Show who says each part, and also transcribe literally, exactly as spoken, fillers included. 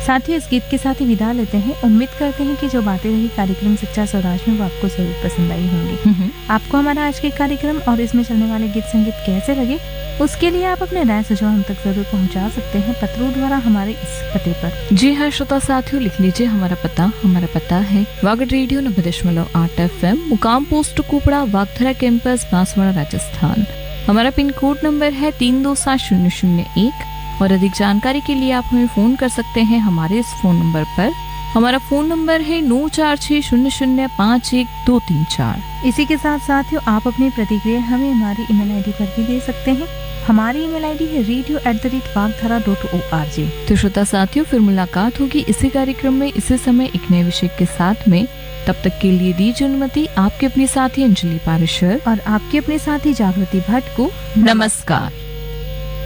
Speaker 1: साथ ही इस गीत के साथ ही विदा लेते हैं। उम्मीद करते हैं कि जो बातें रही कार्यक्रम सच्चा स्वराज में वो आपको जरूर पसंद आई होंगी। आपको हमारा आज के कार्यक्रम और इसमें चलने वाले गीत संगीत कैसे लगे, उसके लिए आप अपने राय सुझाव हम तक जरूर पहुंचा सकते हैं पत्रों द्वारा हमारे इस पते पर।
Speaker 2: जी हाँ श्रोता साथियों, लिख लीजिए हमारा पता। हमारा पता है वागड रेडियो नब्बे दशमलव आठ एफ एम, मुकाम पोस्ट कुपड़ा, वागथरा कैंपस, बांसवाड़ा, राजस्थान। हमारा पिन कोड नंबर है तीन दो सात शून्य शून्य एक। और अधिक जानकारी के लिए आप हमें फोन कर सकते हैं हमारे इस फोन नंबर पर। हमारा फोन नंबर है नौ चार छह शून्य शून्य पाँच एक दो तीन चार।
Speaker 1: इसी के साथ साथियों आप अपनी प्रतिक्रिया हमें हमारी ईमेल आईडी पर भी दे सकते हैं। हमारी ईमेल आईडी है radio at the rate वागधरा dot O R G.
Speaker 2: तो श्रोता साथियों, फिर मुलाकात होगी इसी कार्यक्रम में इसी समय एक नए विषय के साथ में। तब तक के लिए दीजिए अनुमति आपके अपनी साथी अंजलि पारेशर
Speaker 1: और आपके अपने साथी जागृति भट्ट को।
Speaker 2: नमस्कार।